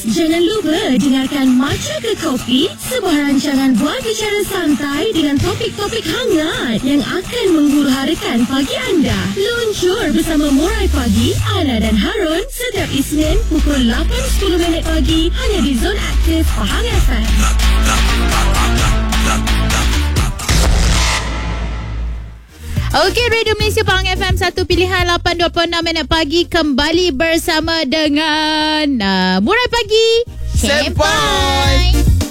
Jangan lupa dengarkan Matcha ke Kopi, sebuah rancangan buat bicara santai dengan topik-topik hangat yang akan menghuru-harakan pagi anda. Luncur bersama Murai Pagi, Ana dan Harun setiap Isnin pukul 8.10 pagi hanya di Zon Aktif Pahang FM. Okey, Radio Malaysia Pahang FM 1 pilihan 8.26 pagi kembali bersama dengan Murai Pagi Senpai.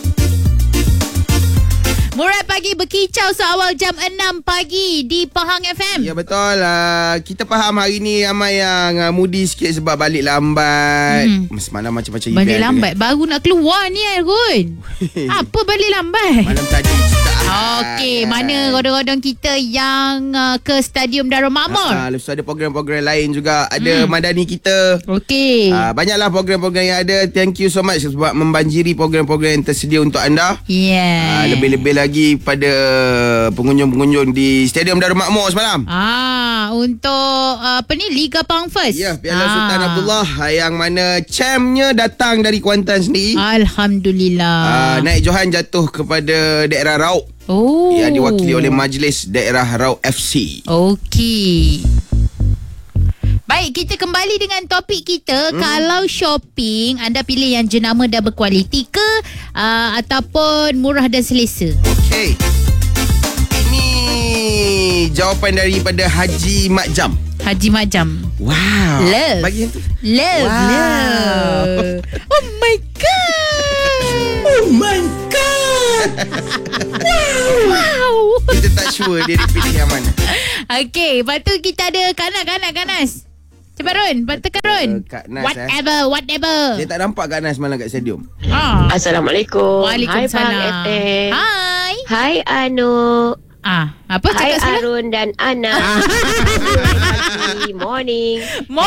Murai Pagi berkicau seawal jam 6 pagi di Pahang FM. Ya betul. Kita faham hari ni ramai yang mudi sikit sebab balik lambat. Semalam macam-macam event. Balik lambat kan? Baru nak keluar ni Arun. Apa balik lambat? Malam tadi Okey, mana rodong-rodong kita yang ke Stadium Darul Makmur? Lepas tu ada program-program lain juga. Ada Madani kita. Okey. Banyaklah program-program yang ada. Thank you so much sebab membanjiri program-program yang tersedia untuk anda. Yeah. Lebih-lebih lagi pada pengunjung-pengunjung di Stadium Darul Makmur semalam. Untuk apa ni, Liga Pahang First. Ya, Piala Sultan Abdullah yang mana champnya datang dari Kuantan sendiri. Alhamdulillah. Naik Johan jatuh kepada daerah Raub. Yang diwakili oleh Majlis Daerah Raub FC. Okey. Baik, kita kembali dengan topik kita. Kalau shopping, anda pilih yang jenama dan berkualiti ke ataupun murah dan selesa? Okey. Ini jawapan daripada Haji Mak Jam. Haji Mak Jam. Wow. Love. Bagi yang tu. Love. Wow. Love. Oh my god. Oh my god. Wow. Kita tak sure dia pilih yang mana. Okey, lepas tu kita ada Kanas. Cepat Run, tekan Run. Kak Nas, Whatever. Dia tak nampak Kak Nas malam kat stadium. Assalamualaikum. Waalaikumsalam. Hai Pahang FM. Hai. Hai Anu. Apa Hai cakap sebelah? Arun dan Ana. Morning.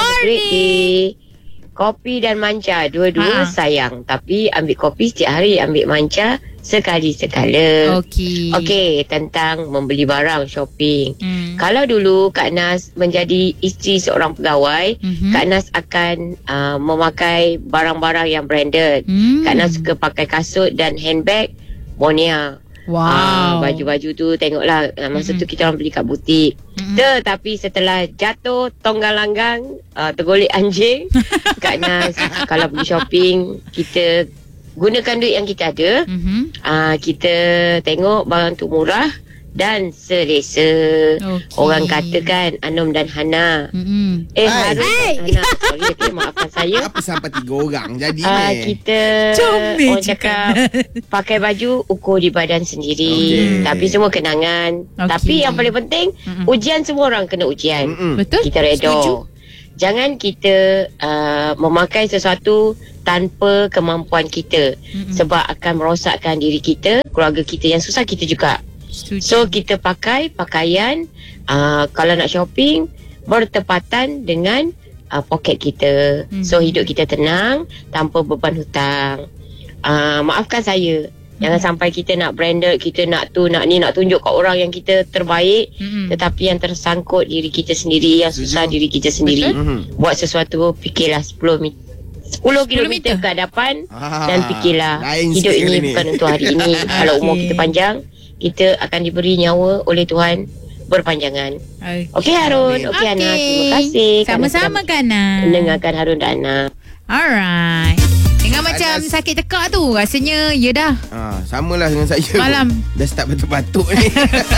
Morning. Kopi dan manca dua-dua sayang, tapi ambil kopi setiap hari, ambil manca sekali sekala. Okey, tentang membeli barang, shopping. Kalau dulu Kak Nas menjadi isteri seorang pegawai, Kak Nas akan memakai barang-barang yang branded. Kak Nas suka pakai kasut dan handbag Bonia. Wow. Baju-baju tu tengoklah masa tu kita orang beli kat butik. Tetapi setelah jatuh tonggang langgang, tergolek anjing, Kak Nas kalau pergi shopping, kita gunakan duit yang kita ada. Kita tengok barang tu murah dan selesa. Orang katakan Anum dan Hana. Harun Hana, sorry, maafkan saya. Apa sampai 3 orang jadi kita Comel orang cakap pakai baju ukur di badan sendiri. Tapi semua kenangan. Tapi yang paling penting, ujian semua orang kena ujian. Betul. Kita redha. Jangan kita memakai sesuatu tanpa kemampuan kita. Sebab akan merosakkan diri kita, keluarga kita yang susah kita juga. So kita pakai pakaian kalau nak shopping bertepatan dengan poket kita. So hidup kita tenang tanpa beban hutang. Maafkan saya, jangan sampai kita nak branded, kita nak tu nak ni, nak tunjuk kat orang yang kita terbaik, tetapi yang tersangkut diri kita sendiri, yang susah diri kita sendiri. Buat sesuatu, fikirlah 10 kilometer ke hadapan dan fikirlah hidup ini bukan untuk hari ini. Kalau umur kita panjang, kita akan diberi nyawa oleh Tuhan berpanjangan. Okey Harun, okey Ana, terima kasih. Sama-sama Kana. Mendengarkan Harun dan Ana. Alright. Dengan macam sakit tekak tu, rasanya ya dah. Samalah dengan saya. Malam dah start batuk-batuk ni.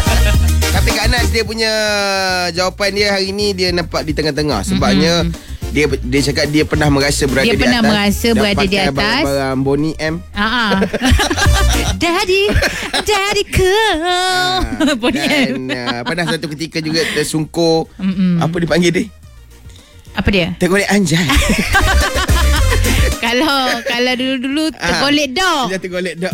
Tapi Kak Nas, dia punya jawapan dia hari ni dia nampak di tengah-tengah. Sebabnya dia cakap dia pernah merasa berada di atas. Dia pernah merasa berada di atas. Barang-barang Bonnie M. Daddy girl. Dan pernah satu ketika juga tersungkur. Apa dipanggil dia? Apa dia? Tergolek anjay. Kalau dulu-dulu tergolek dog. Dia tergolek dog.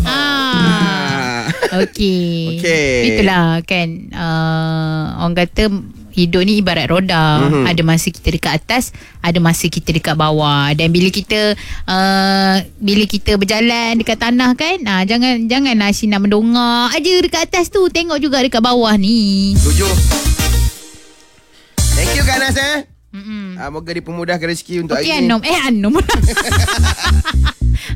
Okey. Okey. Itulah kan, orang kata hidup ni ibarat roda. Ada masa kita dekat atas, ada masa kita dekat bawah. Dan bila kita berjalan dekat tanah kan, jangan asyik nak mendongak aja dekat atas tu, tengok juga dekat bawah ni. Setuju. Thank you Kak Nas. Moga dipermudahkan rezeki untuk hari ni. Anum.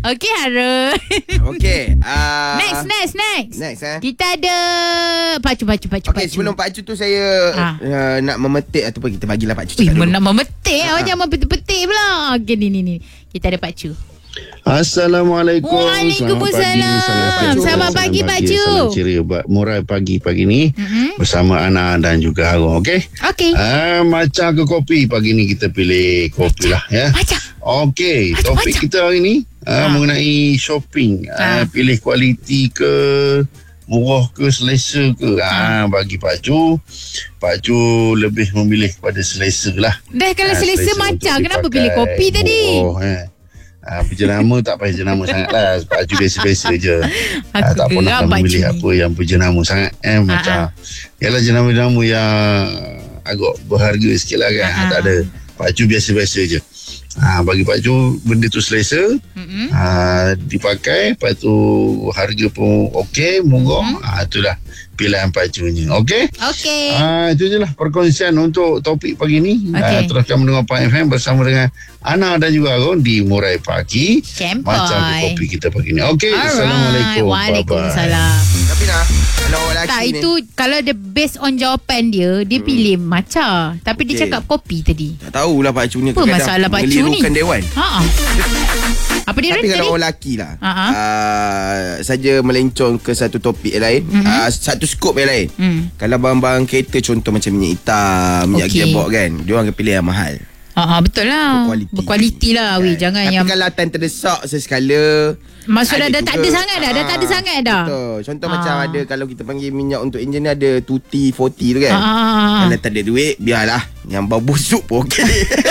Okey Harun. Okey. Next. Kita ada pacu. Okey, sebelum Pak Cu tu saya nak memetik ataupun kita bagilah Pak Cu cakap dulu. Nak memetik. Awak jangan petik pula. Okey, ni. Kita ada Pak Cu. Assalamualaikum. Waalaikumsalam. Selamat pagi Pak Cu. Salam ceria Murai pagi ni bersama Ana dan juga Harun. Okey. Macam ke kopi pagi ni kita pilih kopi lah ya. Okey, topik kita hari ni mengenai shopping. Pilih kualiti ke, murah ke, selesa ke. Bagi Pak Cu lebih memilih kepada selesa lah. Dah kalau selesa macam kenapa pilih kopi tadi? Berjenama tak payah jenama sangat lah. Pak Cu biasa-biasa je. Tak pernah memilih apa yang berjenama sangat. Macam yalah jenama-jenama yang agak berharga sikit lah kan. Tak ada. Pak Cu biasa-biasa je. Bagi Pak Cu benda tu selesa, dipakai, lepas tu harga pun okey, murah. Itulah pilihan Pak Cu ni. Okey. Itu je lah perkongsian untuk topik pagi ni. Teruskan mendengar Pak FM bersama dengan Ana dan juga Harun di Murai Pagi. Macam ke kopi kita pagi ni. Okey. Assalamualaikum. Waalaikumsalam. Tapi nak kalau lelaki tak, ni, itu kalau dia based on jawapan dia pilih matcha. Tapi dia cakap kopi tadi. tak tahulah Pak Cu ni apa masalah Pak Cu ni? Dewan. Apa dia Tapi kalau orang lelaki lah, saja melencong ke satu topik yang lain, satu skop yang lain. Kalau barang-barang kereta contoh macam minyak hitam, minyak gearbox kan, dia orang akan pilih yang mahal. Betul lah. Berkualiti lah. Jangan tapi yang kalau time terdesak sesekala, maksudnya dah tak ada sangat dah. Dah tak ada sangat dah. Betul. Contoh macam ada, kalau kita panggil minyak untuk enjin ni ada 2T, 4T tu kan. Kalau tak ada duit, biarlah. Yang bau busuk pun okey.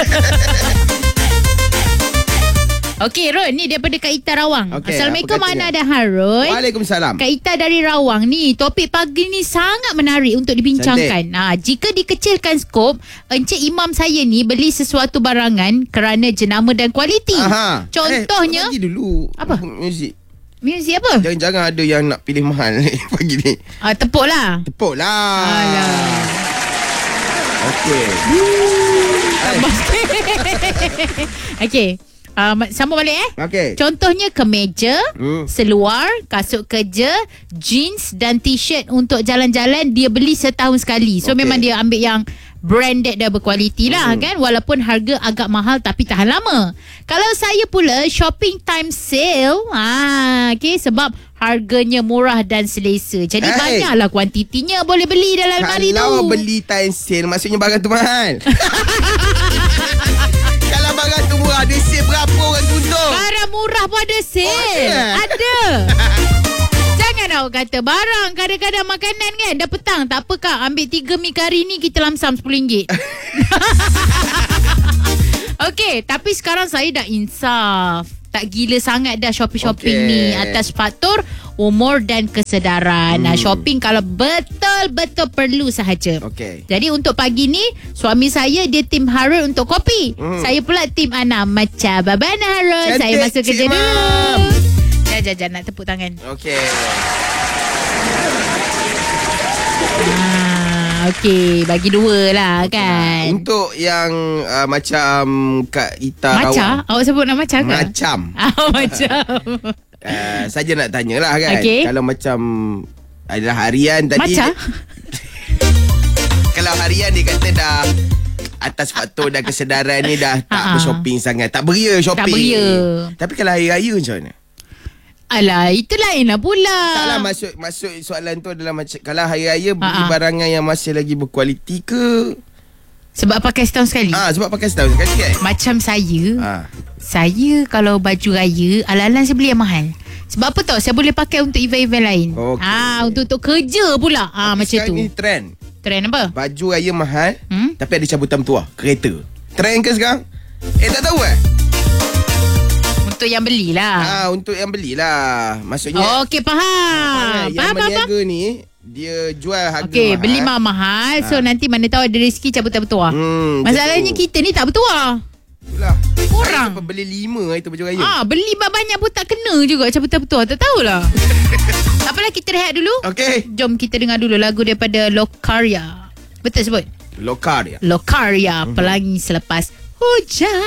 Okey Ron, ni daripada Kak Ita Rawang. Assalamualaikum Ana dan Harun. Waalaikumsalam. Kak Ita dari Rawang ni, topik pagi ni sangat menarik untuk dibincangkan. Jika dikecilkan skop, Encik Imam saya ni beli sesuatu barangan kerana jenama dan kualiti. Contohnya bagi dulu. Apa? Muzik apa? Jangan ada yang nak pilih mahal pagi ni. Tepuk lah. Alah. Okey. Okey. Sambung balik Okey. Contohnya kemeja, seluar, kasut kerja, jeans dan t-shirt untuk jalan-jalan dia beli setahun sekali. So memang dia ambil yang branded dan berkualiti lah kan, walaupun harga agak mahal tapi tahan lama. Kalau saya pula shopping time sale, sebab harganya murah dan selesa. Jadi banyaklah kuantitinya boleh beli dalam lemari tu. Kalau beli time sale maksudnya barang tu mahal. Kalau barang tu murah, ada sale berapa orang tunjuk? Barang murah pun ada sale. Ada. Jangan awak kata barang. Kadang-kadang makanan kan dah petang. Tak apa Kak, ambil 3 mi kari ni kita lamsam RM10. Okey, tapi sekarang saya dah insaf. Tak gila sangat dah shopping ni atas faktor umur dan kesedaran. Shopping kalau betul-betul perlu sahaja. Jadi untuk pagi ni, suami saya dia tim Harun untuk kopi. Saya pula tim Ana macam Babana Harun. Saya masuk kerja dulu. Jangan nak tepuk tangan. Okey, bagi 2 lah kan. Untuk yang macam Kak Ita Rawang. Awak sebut nama macam ke? Macam. Macam. Saja nak tanyalah kan. Kalau macam adalah harian tadi. Macam? Kalau harian dia kata dah atas faktor dan kesedaran ni dah tak bershopping sangat. Tak beria shopping. Tak beria. Tapi kalau hari raya macam mana? Alah, itu lain lah pula. Taklah, maksud soalan tu adalah macam kalau hari raya beli barangan yang masih lagi berkualiti ke? Sebab pakai setahun sekali. Sebab pakai setahun sekali kan? Macam saya. Saya kalau baju raya, ala-ala saya beli yang mahal. Sebab apa tau? Saya boleh pakai untuk event-event lain. Untuk kerja pula. Macam tu. Sekarang ni trend. Trend apa? Baju raya mahal, tapi ada cabutan tua, kereta. Trend ke sekarang? Tak tahu Untuk yang belilah. Untuk yang belilah. Maksudnya okey, faham. Yang berniaga ni dia jual harga mahal. Beli mahal. So nanti mana tahu ada rezeki cabutan bertuah. Masalahnya kita ni tak bertuah. Itulah. Kurang. Beli 5 itu baju raya. Beli banyak pun tak kena juga cabutan bertuah. Tak tahulah. Apalah, kita rehat dulu. Okey. Jom kita dengar dulu lagu daripada Lokaria. Betul sebut? Lokaria. Pelangi selepas hujan.